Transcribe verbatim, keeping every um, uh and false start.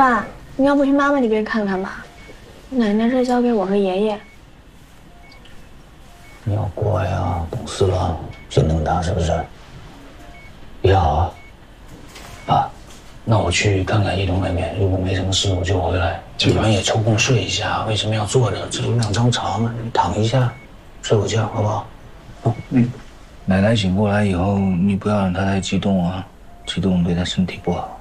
爸，你要不去妈妈那边看看吧？奶奶这交给我和爷爷。 你要乖呀，懂事了，心疼他是不是？也好啊。爸，那我去看看一彤妹妹，如果没什么事我就回来。你们也抽空睡一下，为什么要坐着？这有两张床呢，你躺一下，睡会觉，好不好？嗯嗯。奶奶醒过来以后，你不要让她太激动啊，激动对她身体不好。